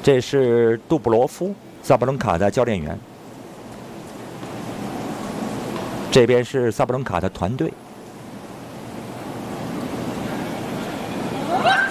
这是杜布罗夫，萨布伦卡的教练员。这边是萨布伦卡的团队。